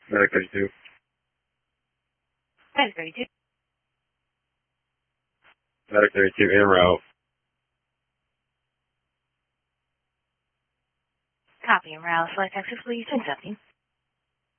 Medic 32. Medic 32. Medic 32 en route. Copy, en route. Select Texas, please. 10-70.